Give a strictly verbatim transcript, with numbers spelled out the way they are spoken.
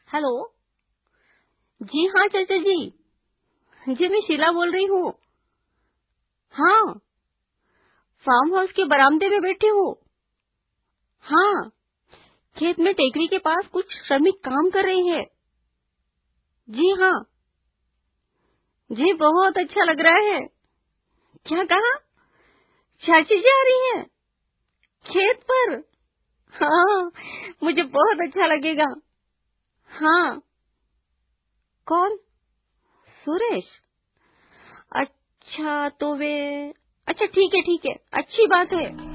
Hello. जी हाँ चाचा जी। जी मैं शीला बोल रही हूँ। हाँ, फार्म हाउस के बरामदे में बैठी हूँ। हाँ, खेत में टेकरी के पास कुछ श्रमिक काम कर रहे हैं। जी हाँ। जी बहुत अच्छा लग रहा है। क्या कहा? चाची जी आ रही हैं खेत पर? हाँ, मुझे बहुत अच्छा लगेगा। हाँ। कौन? सुरेश? अच्छा तो वे अच्छा ठीक है ठीक है, अच्छी बात है।